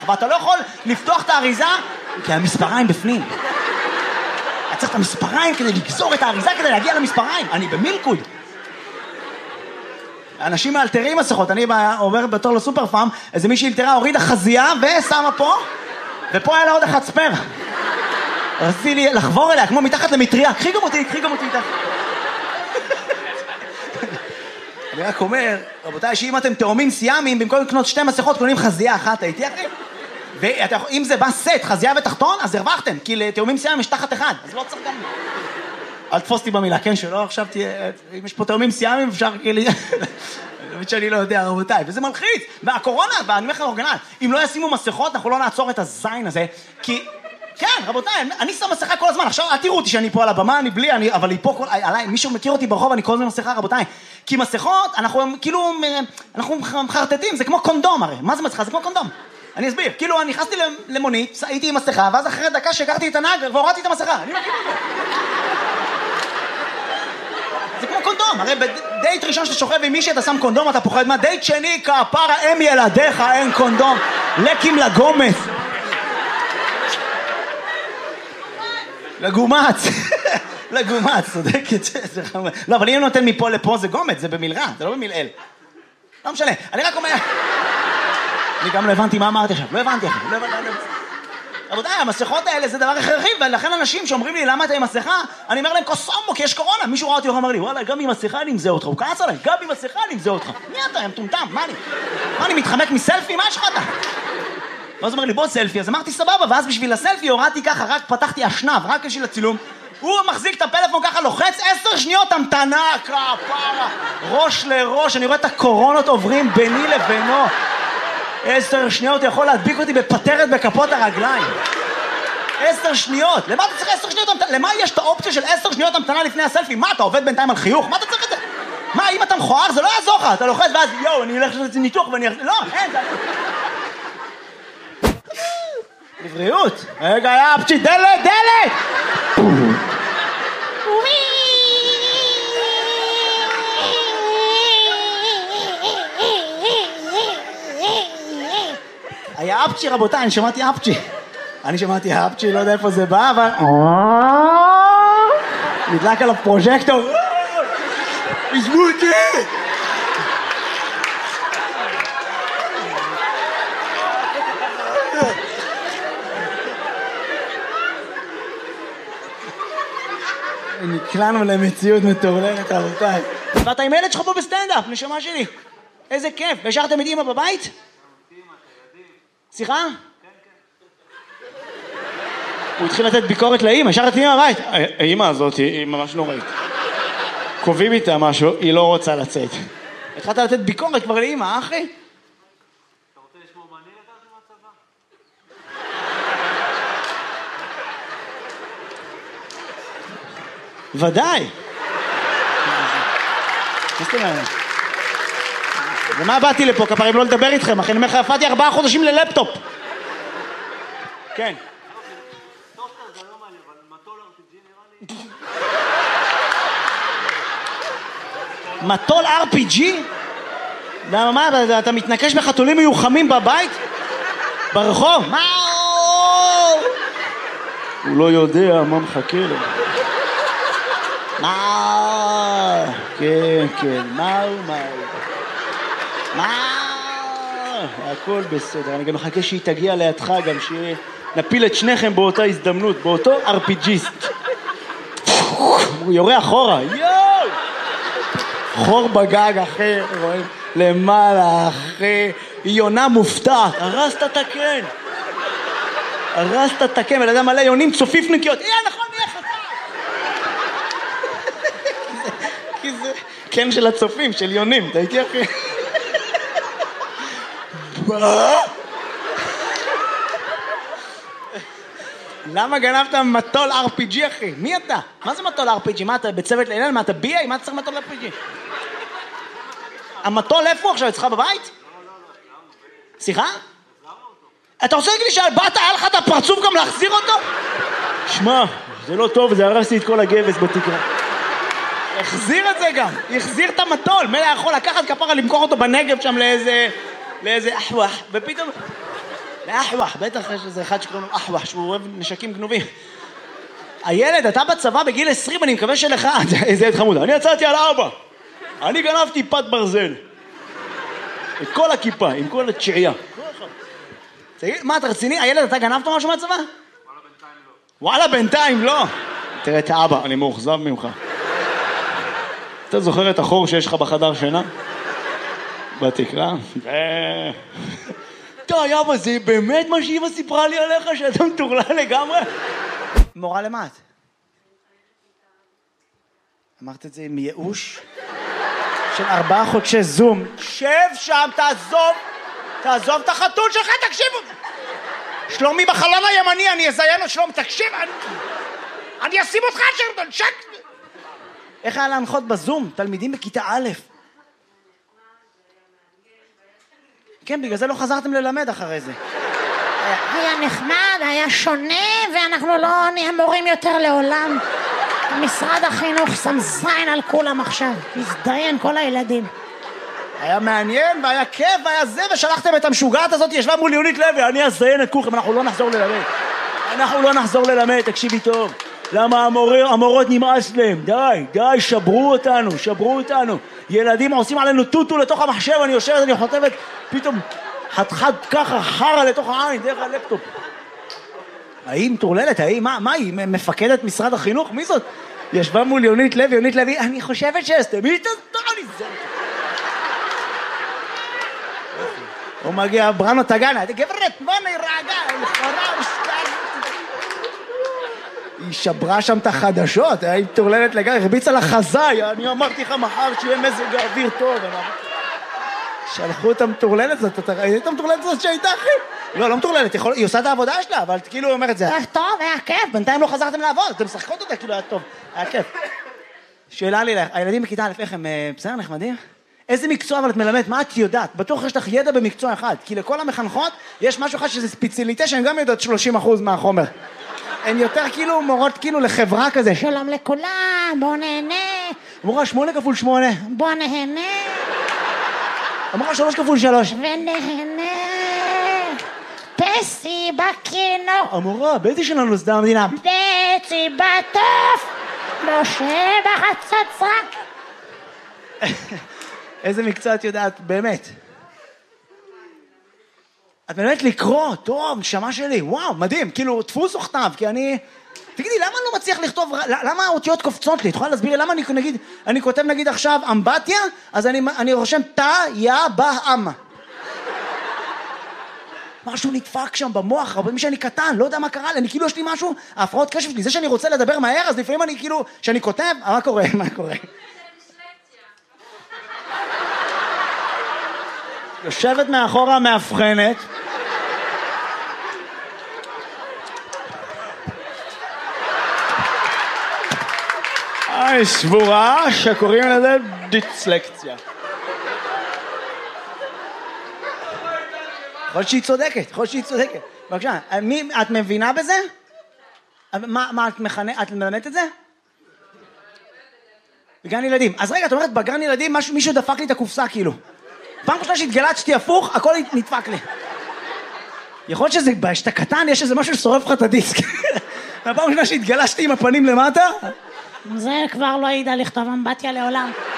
ואתה לא יכול לפתוח את האריזה, כי המספריים בפנים. אתה צריך את המספריים כדי לגזור את האריזה, כדי להגיע למספריים. אני במילקוד. אנשים מאלתרים מסכות, אני עובר בתור לסופר פארם, איזה מישהי אלתרה, הורידה חזייה ושמה פה, ופה היה לה עוד אחד ספר. רציתי לי לחבור אליה, כמו מתחת למטריה, קחי גם אותי איתך. אני רק אומר, רבותיי, שאם אתם תאומים סיאמים, במקום לקנות 2 מסכות, קונים חזייה אחת, הייתי אחי? ואם זה בא סט, חזייה ותחתון, אז הרווחתם, כי לתאומים סיאמים יש תחת אחד, אז לא צריך גם... אל תפוס אותי במילה, כן, שלא, עכשיו תהיה... אם יש פה תאומים סיאמים, אפשר כאילו... באמת שאני לא יודע, רבותיי, וזה מלחיץ. והקורונה, ואני אומר לך אורגנל, אם לא ישימו מסכות, אנחנו לא נעצור את הזין הזה, כי... כן, רבותיי, אני שם מסכה כל הזמן, עכשיו, תראו אותי שאני פה על הבמה, אני בלי, אבל היא פה כל... עליי, מישהו מכיר אותי ברחוב, אני כל הזמן מסכה, רבותיי. כי מסכות, אנחנו כאילו... אנחנו מחרטטים, זה כמו קונדום הרי. מה זה מסכה? זה כמו קונדום. אני אסביר, כאילו, אני נכנסתי למונית, הייתי עם מסכה, ואז אחרי דקה שהכרתי את הנהג, והורדתי את המסכה. אני מכיר את זה. זה כמו קונדום, הרי בדייט ראשון שאתה שוכב עם מישהי, אתה שם קונדום, אתה פוחד מה? דייט שני, כפרה, אם ילדיך, אין קונדום. לקים לגומץ. לגומץ. לגומץ, צודקת. לא, אבל אם נותן מפה לפה זה גומץ, זה במלרע, זה לא במלעל. לא משנה, אני רק אומר... אני גם לא הבנתי מה אמרתי עכשיו, לא הבנתי. רבותיי, המסכות האלה זה דבר הכרחי, ולכן אנשים שאומרים לי למה אתה עם מסכה, אני אומר להם קוסומו, כי יש קורונה. מישהו ראה אותי ואומר לי, וואלה, גם עם מסכה אני אמזהה אותך. הוא כעס עליי, גם עם מסכה אני אמזהה אותך. מי אתה, הם טומטם, מה אני מתחמק מסלפי? מה יש לך אתה? ואז אומר לי, בוא סלפי, אז אמרתי סבבה, ואז בשביל הסלפי הורדתי ככה, רק פתחתי אשנב, רק בשביל הצילום. הוא מחזיק את הפלאפון ככה, לוחץ 10 שניות המתנה, כפרה, ראש לראש, אני רואה את הקורונות עוברים ביני לבינו. 10 שניות יכול להדביק אותי בפטרת בכפות הרגליים. 10 שניות. למה אתה צריך 10 שניות המתנה? למה יש את האופציה של 10 שניות המתנה לפני הסלפי? מה, אתה עובד בינתיים על חיוך? מה אתה צריך את זה? מה, אם אתה מכוער, זה לא יעזור לך. אתה לוחץ ואז, יואו, אני הולך לעשות ניתוח ואני... לא, אין, זה... לבריאות. רגע, יאפצ'י, דלת! היה אפצ'י, רבותיי, אני שמעתי אפצ'י, לא יודע איפה זה בא, אבל... נדלק עליו פרוז'קטור. עזבו אותי! נקלענו למציאות מטורללת, רבותיי. ואתה עם הילד שלך פה בסטנדאפ, נשמה שלי. איזה כיף. והשארתם את אמא בבית? סליחה? הוא התחיל לתת ביקורת לאמא, השארת את אמא בבית. האמא הזאת היא ממש נוראית. קובעים איתה משהו, היא לא רוצה לצאת. התחלת לתת ביקורת כבר לאמא, אחי? אתה רוצה לשמור מה אני לקחתי מהצבא? ודאי. מה זאת אומרת? ומה באתי לפה, כפרים, לא לדבר איתכם, אחי, אני אומר לך, הפעתי 4 חודשים ללפטופ. כן. טוסטר זה לא מעניין, אבל מטול RPG נראה לי... מטול RPG? מה, אתה מתנקש בחתולים מיוחמים בבית? ברחוב? מה? הוא לא יודע מה מחכה לו. מה? כן, מה? הכל בסדר, אני גם מחכה שהיא תגיע לידך, גם שנפיל את שניכם באותה הזדמנות, באותו RPGיסט. הוא יורה אחורה, יואו! חור בגג, אחי, רואים? למעלה, אחי, היא יונה מופתעת, הרסת את הקן, ולאדם מלא יונים צופיפניקיות, נכון, נהיה חצה! כי זה קן של הצופים, של יונים, אתה איתי אחי? למה גנבת מטול RPG, אחי? מי אתה? מה זה מטול RPG? מה אתה בצוות לילה? מה אתה BA? מה אתה צריך מטול RPG? המטול איפה הוא עכשיו? אצלך בבית? סליחה? אתה רוצה להגיד לי שבאת, היה לך את הפרצוף גם להחזיר אותו? שמע, זה לא טוב, זה הרסתי את כל הגבס בתקרה. החזיר את זה גם, החזיר את המטול. מלא יכול לקחת כפרה למכור אותו בנגב שם לאיזה אחווח, ופתאום... לאחווח, בטח יש איזה אחד שקוראים לו אחווח, שהוא אוהב נשקים גנובים. הילד, אתה בצבא בגיל 20, אני מקווה שלך, איזה ילד חמוד, אני יצאתי על אבא, אני גנבתי פת ברזל. את כל הכיפה, עם כל התשיעייה. תגיד, מה, אתה רציני? הילד, אתה גנבת משהו מהצבא? וואלה, בינתיים לא. תראה את האבא, אני מאוכזב ממך. אתה זוכר את החור שיש לך בחדר שינה? בתקרה? די, אבא, זה באמת מה שאמא סיפרה לי עליך, שאתה מטורלל לגמרי? מורה למה את? אמרת את זה עם ייאוש? של 4 חודשי זום. שב שם, תעזוב את החתול שלך, תקשיבו. שלומי בחלון הימני, אני אזיין לו, שלום, תקשיב, אני אשים אותך שרדון, שק. איך היה להנחות בזום? תלמידים בכיתה א'. כן, בגלל זה לא חזרתם ללמד אחרי זה. היה נחמד, היה שונה, ואנחנו לא נהיה מורים יותר לעולם. משרד החינוך שם זין על כולם עכשיו, הזדיין כל הילדים. היה מעניין, והיה כיף, והיה זה, ושלחתם את המשוגעת הזאת, ישבה מול יונית לוי, אני אזיין את כולכם, אנחנו לא נחזור ללמד, תקשיבי טוב. למה המורות נמאס להם? די, שברו אותנו. ילדים עושים עלינו טוטו לתוך המחשב, אני יושבת, אני חוטבת, פתאום חתכת ככה חרה לתוך העין, דרך הלפטופ. האם טורללת, מה היא? מפקדת משרד החינוך? מי זאת? ישבה מול יונית לוי, אני חושבת שהסתמי את הזדוני זה. הוא מגיע, בראנו תגנה, גברת, בוא נרגע, לכאורה ושקעה. היא שברה שם את החדשות, היא טורללת לגמרי, הרביצה לחזאי, אני אמרתי לך מחר שיהיה מזג האוויר טוב. שלחו אותה מטורללת זאת, אתה ראית המטורללת זאת שהייתה אחי? לא מטורללת, היא עושה את העבודה שלה, אבל כאילו היא אומרת זה. היה טוב, היה כיף. בינתיים לא חזרתם לעבוד, אתם משחקות אותה, כאילו היה טוב, היה כיף. שאלה לי לך, הילדים בכיתה א' איך הם בסדר נחמדים? איזה מקצוע אבל את מלמדת, מה את יודעת? בטוח יש לך ידע במקצוע אחד, כי לכל המחנכות יש משהו אחד שזה ספציאליטה שהן גם יודעות 30% מהחומר. הן יותר כאילו מורות כאילו לחברה כזה. שלום לכולם, בוא נהנה. אמורה 8 כפול 8. בוא נהנה. אמרה 3 כפול 3. ונהנה. פסי בקינו. אמורה, באיזה שנה נוסדה המדינה? בצי בטוף. משה בחצוצרה. איזה מקצוע את יודעת, באמת? את מלמדת לקרוא, טוב, נשמה שלי, וואו, מדהים, כאילו, דפוס או כתב, כי אני... תגידי, למה אני לא מצליח לכתוב, למה האותיות קופצות לי? את יכולה להסביר לי, למה אני כותב נגיד עכשיו אמבטיה, אז אני רושם תא, יא, בא, אמה. משהו נדפק שם במוח, הרבה משאני קטן, לא יודע מה קרה לי, אני כאילו יש לי משהו, ההפרעות קשב שלי, זה שאני רוצה לדבר מהר, אז לפעמים אני כאילו, שאני כותב, מה קורה? יושבת מאחורה מאבחנת. סבורה שקוראים לזה דיסלקציה. יכול שהיא צודקת. בבקשה, את מבינה בזה? מה את מלמדת את זה? בגן ילדים. אז רגע, את אומרת, בגן ילדים מישהו דפק לי את הקופסה כאילו. פעם ראשונה שהתגלצתי הפוך, הכל נדפק לי. יכול להיות שזה, שאתה קטן, יש איזה משהו ששורף לך את הדיסק. והפעם ראשונה שהתגלשתי עם הפנים למטה, זה כבר לא ידע לכתוב אמבטיה לעולם.